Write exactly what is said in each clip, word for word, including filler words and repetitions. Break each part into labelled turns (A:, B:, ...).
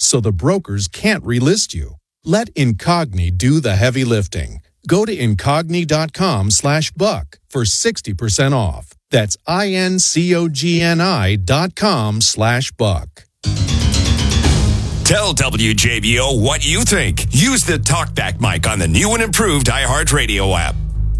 A: so the brokers can't relist you. Let Incogni do the heavy lifting. Go to Incogni.com slash buck for sixty percent off. That's I-N-C-O-G-N-I dot com slash buck.
B: Tell W J B O what you think. Use the TalkBack mic on the new and improved iHeartRadio app.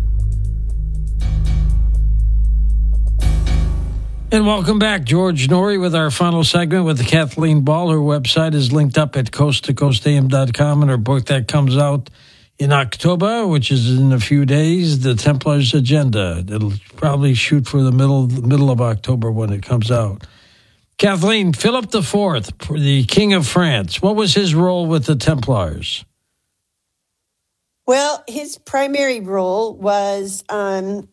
C: And welcome back. George Noory with our final segment with Kathleen Ball. Her website is linked up at coast to coast a m dot com, and her book that comes out in October, which is in a few days, The Templars Agenda. It'll probably shoot for the middle middle of October when it comes out. Kathleen, Philip the Fourth, the King of France, what was his role with the Templars?
D: Well, his primary role was... Um,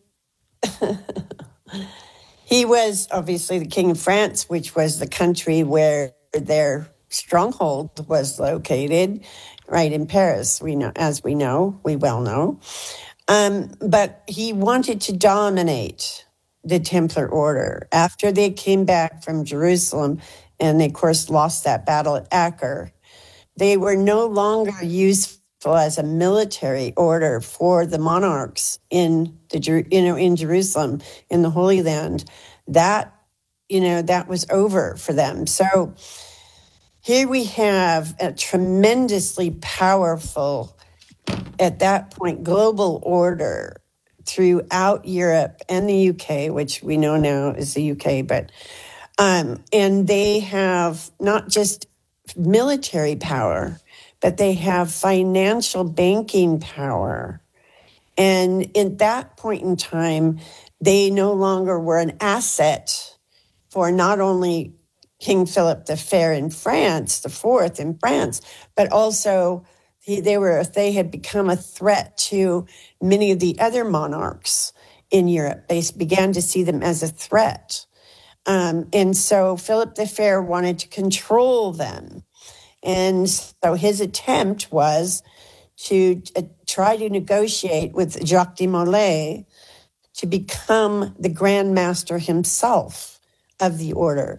D: He was obviously the King of France, which was the country where their stronghold was located, right in Paris. We know, as we know, we well know. Um, but he wanted to dominate the Templar Order after they came back from Jerusalem, and they, of course, lost that battle at Acre. They were no longer useful as a military order for the monarchs in the you know in Jerusalem, in the Holy Land. That you know that was over for them. So here we have a tremendously powerful, at that point, global order throughout Europe and the U K, which we know now is the U K, but um, and they have not just military power, but they have financial banking power. And at that point in time, they no longer were an asset for not only King Philip the Fair in France, the Fourth in France, but also he, they were they had become a threat to many of the other monarchs in Europe. They began to see them as a threat. Um, and so Philip the Fair wanted to control them. And so his attempt was to uh, try to negotiate with Jacques de Molay to become the Grand Master himself of the order.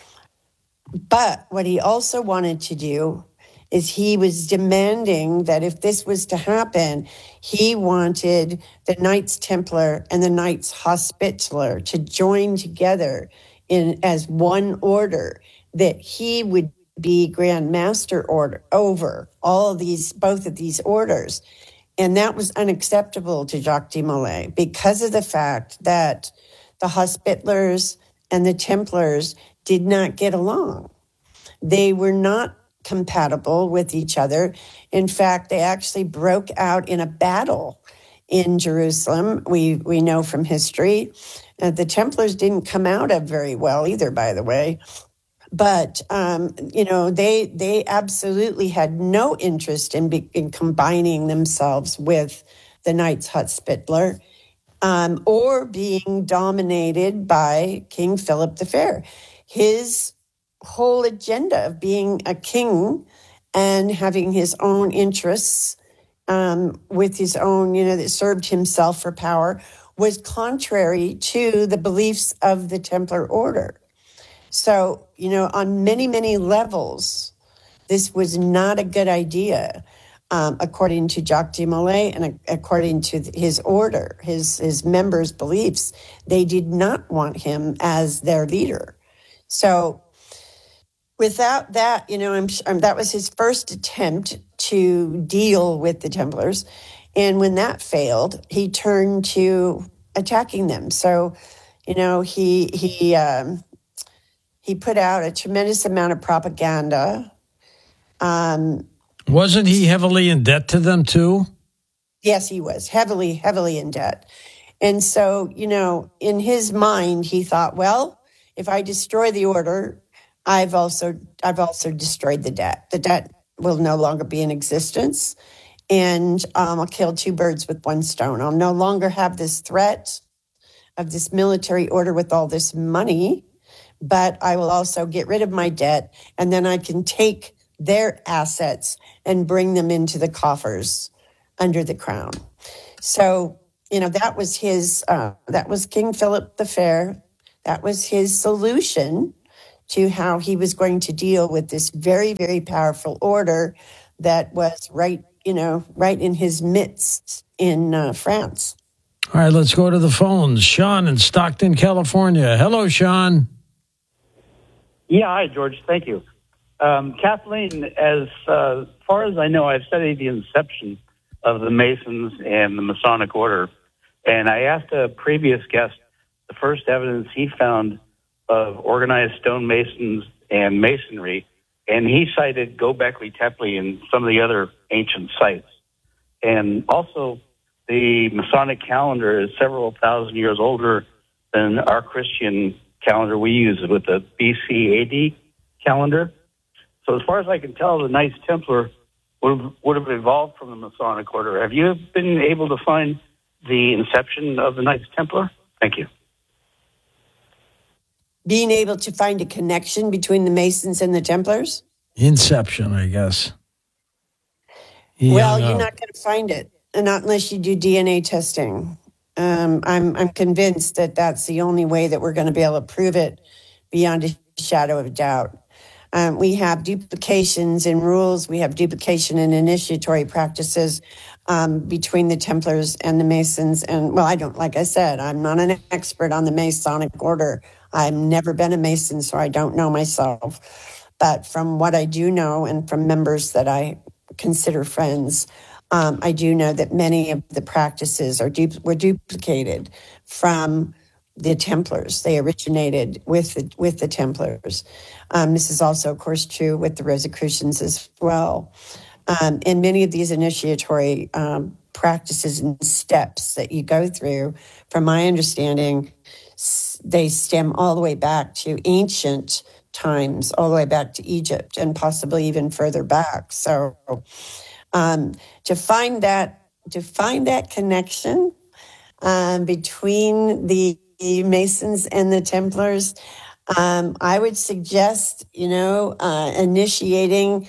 D: But what he also wanted to do is he was demanding that if this was to happen, he wanted the Knights Templar and the Knights Hospitaller to join together in as one order, that he would be Grand Master order over all of these, both of these orders. And that was unacceptable to Jacques de Molay because of the fact that the Hospitallers and the Templars did not get along. They were not compatible with each other. In fact, they actually broke out in a battle in Jerusalem. We we know from history. Uh, the Templars didn't come out of very well either, by the way. But, um, you know, they they absolutely had no interest in, be, in combining themselves with the Knights Hospitaller um, or being dominated by King Philip the Fair. His whole agenda of being a king and having his own interests um, with his own, you know, that served himself for power was contrary to the beliefs of the Templar Order. So, you know, on many, many levels, this was not a good idea, um, according to Jacques de Molay and according to his order, his, his members' beliefs. They did not want him as their leader. So without that, you know, I'm, I'm, that was his first attempt to deal with the Templars. And when that failed, he turned to attacking them. So, you know, he, he, um, He put out a tremendous amount of propaganda. Um,
C: Wasn't he heavily in debt to them, too?
D: Yes, he was heavily, heavily in debt. And so, you know, in his mind, he thought, well, if I destroy the order, I've also I've also destroyed the debt. The debt will no longer be in existence. And um, I'll kill two birds with one stone. I'll no longer have this threat of this military order with all this money, but I will also get rid of my debt, and then I can take their assets and bring them into the coffers under the crown. So, you know, that was his, uh, that was King Philip the Fair. That was his solution to how he was going to deal with this very, very powerful order that was right, you know, right in his midst in uh, France.
C: All right, let's go to the phones. Sean in Stockton, California. Hello, Sean.
E: Yeah, hi, George. Thank you. Um, Kathleen, as uh, far as I know, I've studied the inception of the Masons and the Masonic Order, and I asked a previous guest the first evidence he found of organized stonemasons and masonry, and he cited Göbekli Tepe and some of the other ancient sites. And also, the Masonic calendar is several thousand years older than our Christian calendar we use with the B C A D calendar. So as far as I can tell, the Knights Templar would have, would have evolved from the Masonic Order. Have you been able to find the inception of the Knights Templar? Thank you.
D: Being able to find a connection between the Masons and the Templars?
C: Inception, I guess.
D: He well, you're not going to find it, not unless you do D N A testing. Um, I'm I'm convinced that that's the only way that we're going to be able to prove it beyond a shadow of a doubt. Um, we have duplications in rules. We have duplication in initiatory practices um, between the Templars and the Masons. And, well, I don't, like I said, I'm not an expert on the Masonic Order. I've never been a Mason, so I don't know myself. But from what I do know and from members that I consider friends, um, I do know that many of the practices are du- were duplicated from the Templars. They originated with the, with the Templars. Um, this is also, of course, true with the Rosicrucians as well. Um, and many of these initiatory um, practices and steps that you go through, from my understanding, s- they stem all the way back to ancient times, all the way back to Egypt, and possibly even further back. So um, to find that to find that connection um, between the Masons and the Templars, um, I would suggest, you know, uh, initiating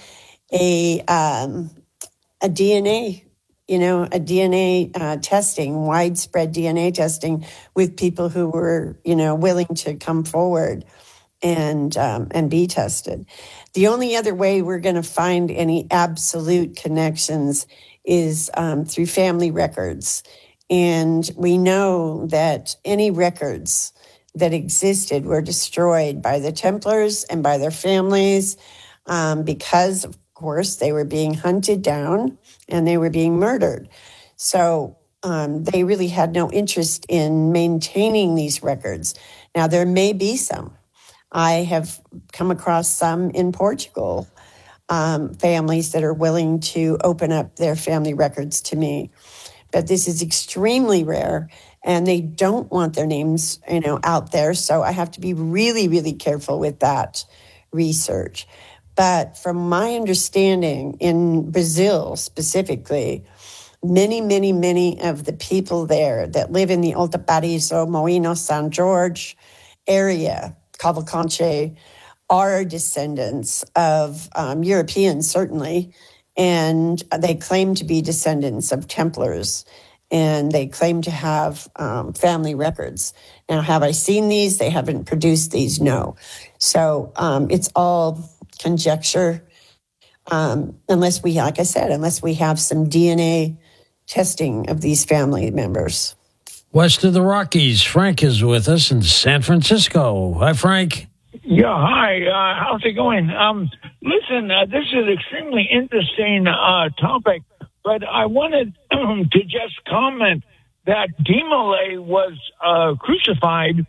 D: a um, a D N A, you know, a D N A uh, testing, widespread D N A testing with people who were, you know, willing to come forward and um, and be tested. The only other way we're going to find any absolute connections is um, through family records. And we know that any records that existed were destroyed by the Templars and by their families um, because, of course, they were being hunted down and they were being murdered. So um, they really had no interest in maintaining these records. Now, there may be some. I have come across some in Portugal, um, families that are willing to open up their family records to me. But this is extremely rare, and they don't want their names, you know, out there. So I have to be really, really careful with that research. But from my understanding, in Brazil specifically, many, many, many of the people there that live in the Alto Paraíso, Moinhos, San Jorge area, Cavalcante, are descendants of um, Europeans, certainly, and they claim to be descendants of Templars, and they claim to have um, family records. Now, have I seen these? They haven't produced these, no. So um, it's all conjecture, um, unless we, like I said, unless we have some D N A testing of these family members.
C: West of the Rockies, Frank is with us in San Francisco. Hi, Frank.
F: Yeah, hi. Uh, how's it going? Um, listen, uh, this is an extremely interesting uh, topic, but I wanted to just comment that De Molay was uh, crucified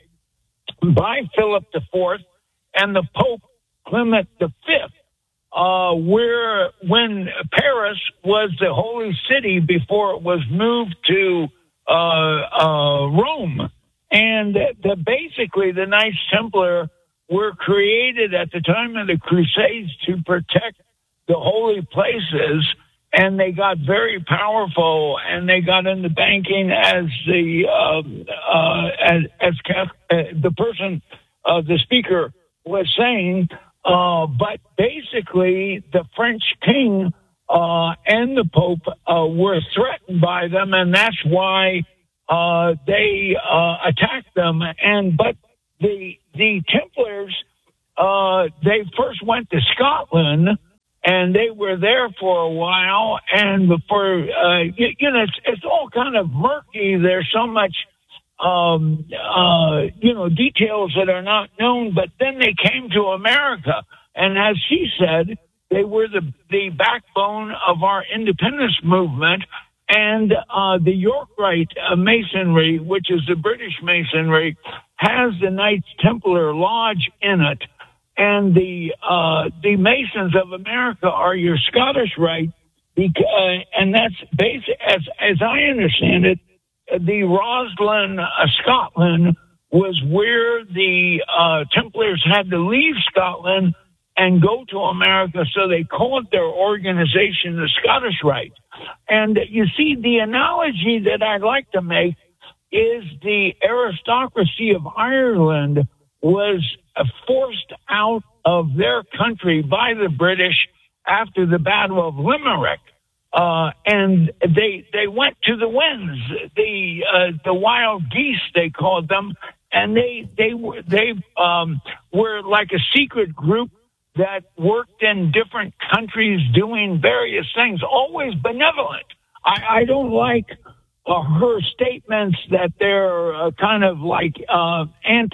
F: by Philip the Fourth and the Pope Clement the Fifth, uh, where when Paris was the holy city before it was moved to uh, uh, Rome, and the, basically the Knights Templar were created at the time of the Crusades to protect the holy places, and they got very powerful, and they got into banking as the um, uh, as, as uh, the person, uh, the speaker was saying. Uh, but basically, the French king uh, and the Pope uh, were threatened by them, and that's why uh, they uh, attacked them. And but the the Templars uh, they first went to Scotland, and they were there for a while. And before, uh, you, you know, it's, it's all kind of murky. There's so much, um, uh, you know, details that are not known. But then they came to America, and as she said, they were the the backbone of our independence movement. And uh, the Yorkite uh, Masonry, which is the British Masonry, has the Knights Templar Lodge in it. And the uh, the Masons of America are your Scottish Rite, because, uh, and that's basic. As as I understand it, the Roslin, uh, Scotland, was where the uh, Templars had to leave Scotland and go to America, so they called their organization the Scottish Rite. And you see, the analogy that I'd like to make is the aristocracy of Ireland was forced out of their country by the British after the Battle of Limerick. Uh, and they they went to the winds, the uh, the wild geese, they called them, and they they were they um, were like a secret group that worked in different countries doing various things, always benevolent. I, I don't like uh, her statements that they're uh, kind of like uh,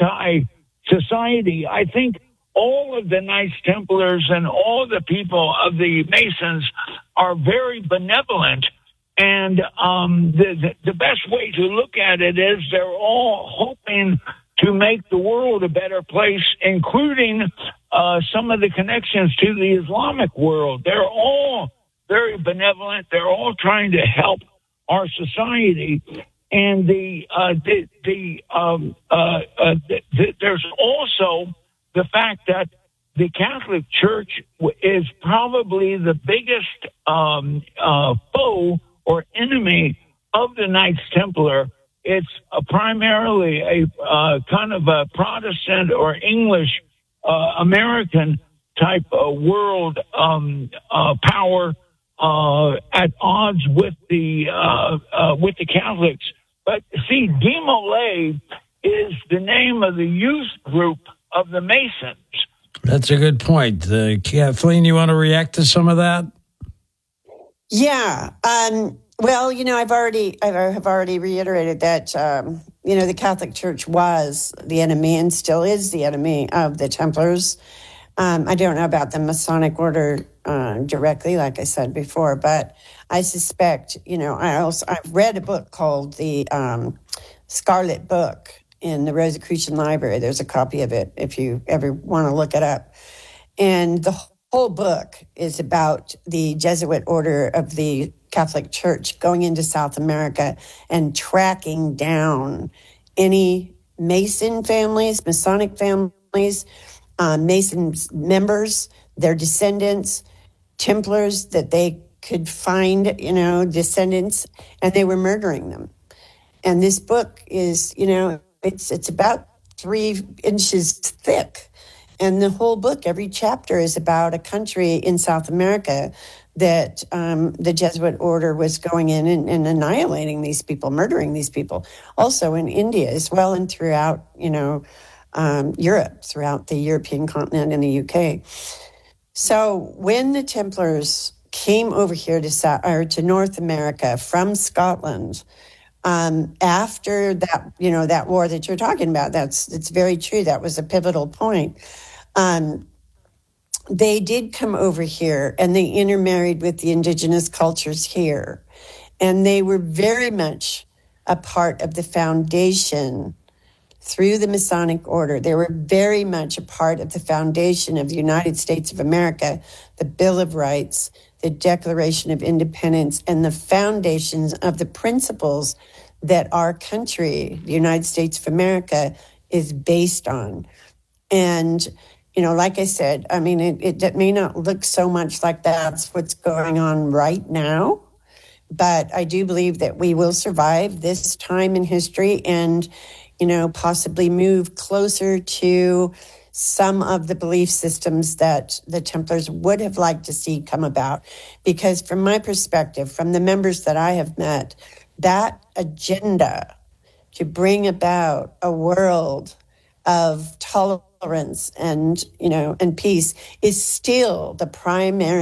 F: anti-society. I think all of the Knights Templars and all the people of the Masons are very benevolent. And um, the, the, the best way to look at it is they're all hoping to make the world a better place, including uh, some of the connections to the Islamic world. They're all very benevolent. They're all trying to help our society. And the uh, the, the, um, uh, uh, the, the there's also the fact that the Catholic Church is probably the biggest um, uh, foe or enemy of the Knights Templar. It's a primarily a uh, kind of a Protestant or English uh, American type of world um, uh, power uh, at odds with the uh, uh, with the Catholics. But see, De Molay is the name of the youth group of the Masons.
C: That's a good point. Uh, Kathleen, you want to react to some of that?
D: Yeah. Um, well, you know, I've already, I have already reiterated that, um, you know, the Catholic Church was the enemy and still is the enemy of the Templars. Um, I don't know about the Masonic Order uh, directly, like I said before, but I suspect, you know, I also I've read a book called the um, Scarlet Book in the Rosicrucian Library. There's a copy of it if you ever want to look it up. And the whole book is about the Jesuit order of the Catholic Church going into South America and tracking down any Mason families, Masonic families, uh, Mason members, their descendants, Templars that they could find, you know, descendants, and they were murdering them. And this book is, you know, it's it's about three inches thick. And the whole book, every chapter is about a country in South America that um, the Jesuit order was going in and, and annihilating these people, murdering these people. Also in India as well, and throughout, you know, um, Europe, throughout the European continent and the U K. So when the Templars came over here to South, or to North America from Scotland, um, after that, you know, that war that you're talking about, that's it's very true. That was a pivotal point. Um, they did come over here and they intermarried with the indigenous cultures here. And they were very much a part of the foundation through the Masonic Order. They were very much a part of the foundation of the United States of America, the Bill of Rights, the Declaration of Independence, and the foundations of the principles that our country, the United States of America, is based on. And you know, like I said, I mean, it, it may not look so much like that's what's going on right now, but I do believe that we will survive this time in history and, you know, possibly move closer to some of the belief systems that the Templars would have liked to see come about. Because from my perspective, from the members that I have met, that agenda to bring about a world of tolerance, tolerance and, you know, and peace is still the primary